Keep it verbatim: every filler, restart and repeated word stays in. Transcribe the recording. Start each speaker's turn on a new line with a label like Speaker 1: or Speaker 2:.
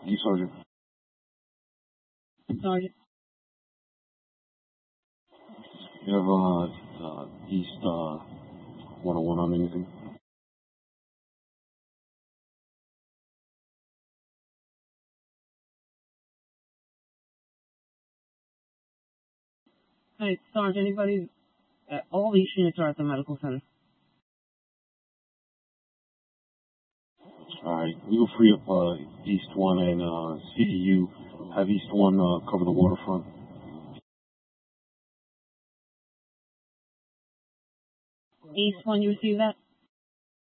Speaker 1: You, Sergeant.
Speaker 2: Sergeant.
Speaker 1: You have uh, uh, East uh, one oh one on anything?
Speaker 2: Hey, Sergeant, anybody? Uh, all these units are at the medical center.
Speaker 1: Alright, we will free up uh, East one and uh, C E U. Have East one uh, cover the waterfront.
Speaker 2: East one, you receive that?